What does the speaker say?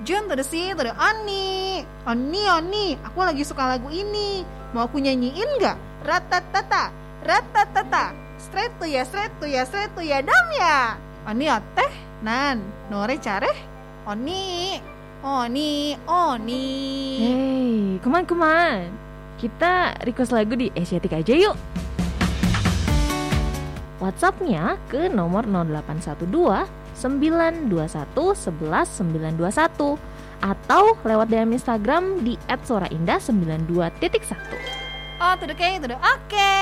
Jun tuh si tuh Oni, aku lagi suka lagu ini. Mau aku nyanyiin nggak? Ratatata, ratatata, straight tuh ya, dam ya. Oni teh, nan, nore careh, Oni. Hey, kuman. Kita request lagu di Asiatic aja yuk. WhatsApp-nya ke nomor 0812 921 11 921 atau lewat DM Instagram di @soraindah92.1. Oh, tuh oke.